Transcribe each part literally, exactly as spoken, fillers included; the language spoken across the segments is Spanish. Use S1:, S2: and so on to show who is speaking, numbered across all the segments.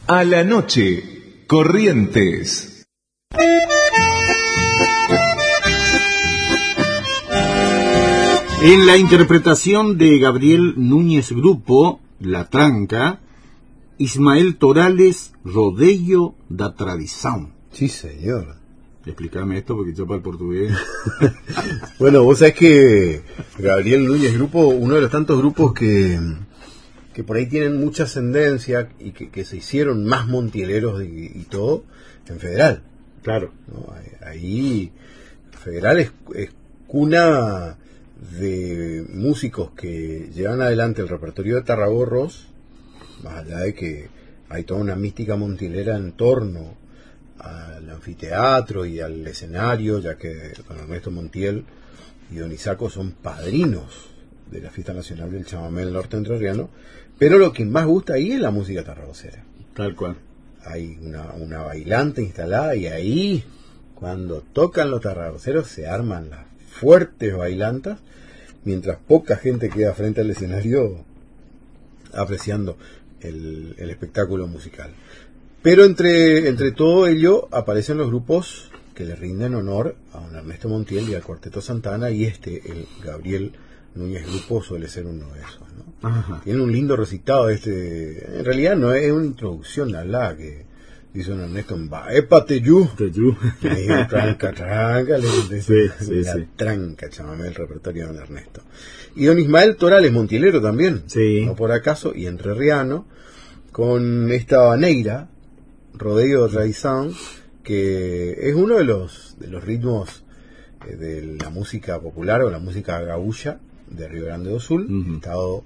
S1: A la noche, Corrientes.
S2: En la interpretación de Gabriel Núñez Grupo, La Tranca, Ismael Torales, Rodeio da Tradição.
S3: Sí, señor.
S2: Explícame esto porque yo para el portugués.
S3: Bueno, vos sabés que Gabriel Núñez Grupo, uno de los tantos grupos que, que por ahí tienen mucha ascendencia y que, que se hicieron más montieleros y, y todo, en Federal.
S2: Claro.
S3: ¿No? Ahí, Federal es, es cuna de músicos que llevan adelante el repertorio de Tarragorros, más allá de que hay toda una mística montielera en torno al anfiteatro y al escenario, ya que don Ernesto Montiel y don Isaco son padrinos de la Fiesta Nacional del Chamamé del Norte Entrerriano, pero lo que más gusta ahí es la música tarragocera.
S2: Tal cual.
S3: Hay una, una bailante instalada y ahí, cuando tocan los tarragoceros, se arman las fuertes bailantas, mientras poca gente queda frente al escenario apreciando el, el espectáculo musical. Pero entre, entre todo ello aparecen los grupos que le rinden honor a don Ernesto Montiel y al Cuarteto Santana, y este, el Gabriel Núñez Grupo, suele ser uno de esos, ¿no?
S2: Ajá.
S3: Tiene un lindo recitado este, en realidad no es una introducción a la que dice don Ernesto en Baepa Teyú.
S2: Teyú.
S3: Tranca, tranca, le dice,
S2: Sí, sí,
S3: la
S2: sí.
S3: tranca, chamamé, el repertorio de don Ernesto. Y don Ismael Torales, montielero también,
S2: Sí.
S3: no por acaso, y entrerriano, con esta baneira, Rodeio da Tradição, que es uno de los de los ritmos eh, de la música popular o la música gaúcha de Río Grande do Sul, uh-huh. estado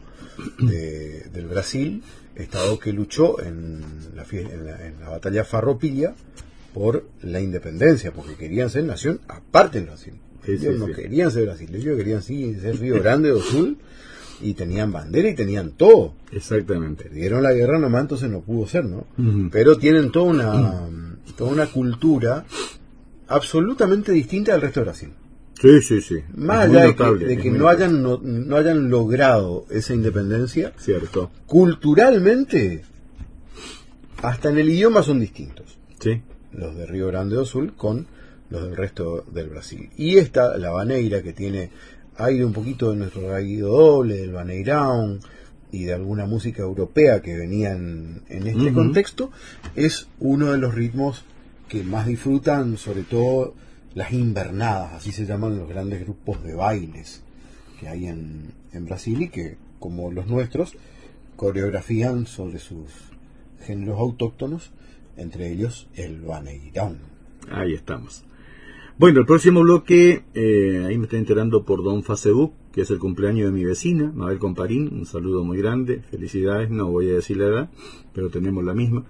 S3: de, del Brasil, estado que luchó en la, en la, en la batalla Farroupilha por la independencia, porque querían ser nación aparte del Brasil.
S2: Sí,
S3: ellos
S2: sí,
S3: no
S2: sí.
S3: querían ser brasileños, ellos querían sí, ser Río Grande do Sul, y tenían bandera y tenían todo.
S2: Exactamente.
S3: Perdieron la guerra nomás, entonces no pudo ser, ¿no?
S2: Uh-huh.
S3: Pero tienen toda una, uh-huh. toda una cultura absolutamente distinta del resto de Brasil.
S2: Sí, sí, sí.
S3: Más allá de que, de que no hayan no, no hayan logrado esa independencia,
S2: cierto,
S3: culturalmente, hasta en el idioma son distintos.
S2: Sí.
S3: Los de Río Grande do Sul con los del resto del Brasil. Y esta, la baneira, que tiene aire un poquito de nuestro raído doble, del baneirão y de alguna música europea que venía en, en este uh-huh. contexto, es uno de los ritmos que más disfrutan, sobre todo las invernadas, así se llaman los grandes grupos de bailes que hay en, en Brasil y que, como los nuestros, coreografían sobre sus géneros autóctonos, entre ellos el baneirão.
S2: Ahí estamos. Bueno, el próximo bloque, eh, ahí me estoy enterando por don Facebook, que es el cumpleaños de mi vecina, Mabel Comparín, un saludo muy grande, felicidades, no voy a decir la edad, pero tenemos la misma.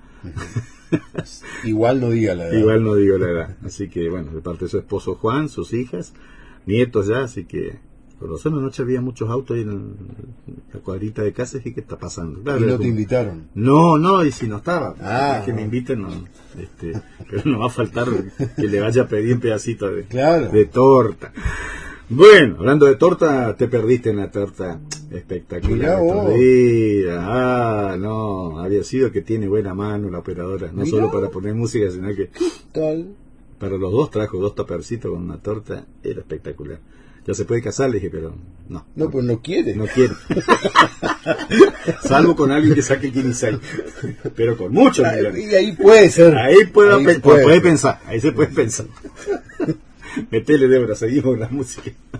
S3: Igual no diga la edad.
S2: Igual no digo la edad, así que bueno, de parte de su esposo Juan, sus hijas, nietos ya, así que por lo menos anoche había muchos autos ahí en la cuadrita de casa, y ¿qué está pasando? Claro,
S3: ¿y no
S2: como...
S3: te invitaron?
S2: No, no, y si no estaba,
S3: ah,
S2: es que
S3: no.
S2: me inviten, no, este, pero no va a faltar que le vaya a pedir un pedacito de,
S3: claro.
S2: de torta. Bueno, hablando de torta, te perdiste una torta espectacular. Ah, no, había sido que tiene buena mano la operadora, no
S3: Mirá.
S2: Solo para poner música, sino que
S3: tal.
S2: Para los dos trajo dos tapercitos con una torta, era espectacular. Ya se puede casar, le dije, pero no.
S3: No, pues no quiere.
S2: No quiere. Salvo con alguien que saque quince, pero con muchos millones.
S3: Y ahí puede ser.
S2: Ahí, puedo
S3: ahí
S2: pe-
S3: puede,
S2: puede pensar, ahí se puede pensar. Metele, Débora, seguimos la música.